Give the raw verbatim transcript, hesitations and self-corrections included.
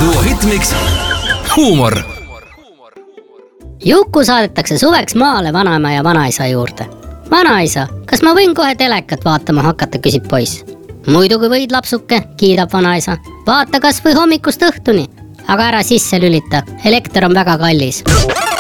Duo Hitmix huumor. Juku saadetakse suveks maale vanaema ja vanaisa juurde. Vanaisa, kas ma võin kohe telekat vaatama hakata, küsib poiss. Muidugi võid, lapsuke, kiidab vanaisa. Vaata kas või hommikust õhtuni, aga ära sisse lülita, elekter on väga kallis.